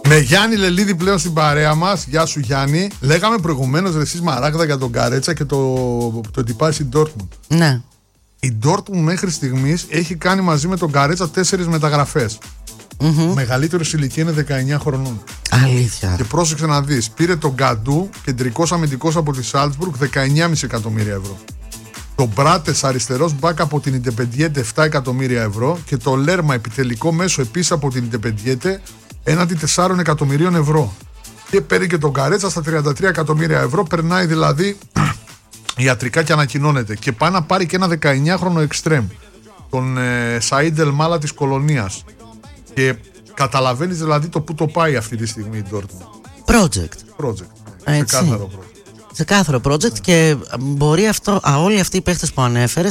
Με Γιάννη Λελίδη πλέον στην παρέα μας. Γεια σου Γιάννη. Λέγαμε προηγουμένως εσείς Μαράγδα για τον Καρέτσα και το εντυπάσει στην Ντόρτμουντ. Ναι. Η Ντόρτμουντ μέχρι στιγμής έχει κάνει μαζί με τον Καρέτσα 4 μεταγραφές. Μεγαλύτερος ηλικία είναι 19 χρονών. Αλήθεια. Και πρόσεξε να δεις, πήρε τον Γκαντού, κεντρικός αμυντικός από τη Σάλτσμπουργκ, 19,5 εκατομμύρια ευρώ. Το Μπράτες, αριστερός μπακ από την Ιντεπεντιέντε, 7 εκατομμύρια ευρώ. Και το Λέρμα, επιτελικό μέσο επίσης από την Ιντεπεντιέντε, έναντι 4 εκατομμυρίων ευρώ. Και παίρνει και τον Καρέτσα στα 33 εκατομμύρια ευρώ. Περνάει δηλαδή ιατρικά και ανακοινώνεται. Και πάει να πάρει και ένα 19χρονο εξτρέμ, τον Σαΐντ Ελμάλα της Κολονίας. Και καταλαβαίνεις δηλαδή το που το πάει αυτή τη στιγμή η Dortmund. Project. Ξεκάθαρο project. Ξεκάθαρο project, και μπορεί όλοι αυτοί οι παίχτες που ανέφερες